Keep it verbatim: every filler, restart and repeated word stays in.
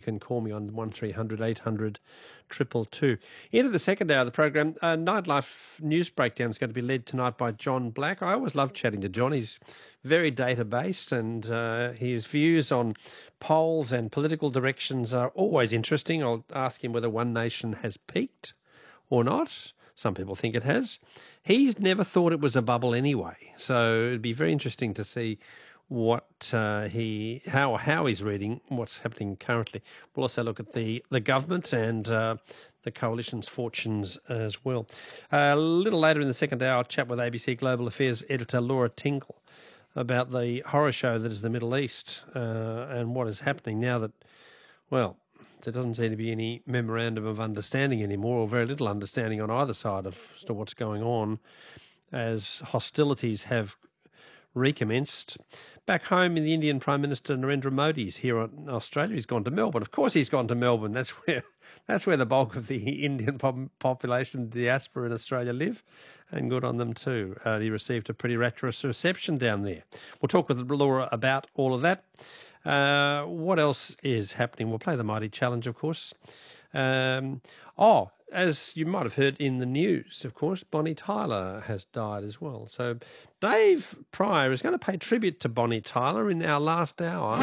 can call me on one three hundred eight hundred two two two. Into the second hour of the program, uh, Nightlife News Breakdown is going to be led tonight by John Black. I always love chatting to John. He's very data-based, and uh, his views on polls and political directions are always interesting. I'll ask him whether One Nation has peaked or not. Some people think it has. He's never thought it was a bubble anyway, so it'd be very interesting to see what uh, he how how he's reading what's happening currently. We'll also look at the the government and uh, the coalition's fortunes as well. Uh, a little later in the second hour, I'll chat with A B C Global Affairs editor Laura Tingle about the horror show that is the Middle East uh, and what is happening now that, well, there doesn't seem to be any memorandum of understanding anymore, or very little understanding on either side of as to what's going on, as hostilities have recommenced. Back home in the Indian Prime Minister Narendra Modi's here in Australia. He's gone to Melbourne. Of course he's gone to Melbourne. That's where that's where the bulk of the Indian pop- population, diaspora in Australia live, and good on them too. Uh, he received a pretty rapturous reception down there. We'll talk with Laura about all of that. Uh, what else is happening? We'll play the Mighty Challenge, of course. Um, oh, as you might have heard in the news, of course, Bonnie Tyler has died as well. So Dave Pryor is going to pay tribute to Bonnie Tyler in our last hour.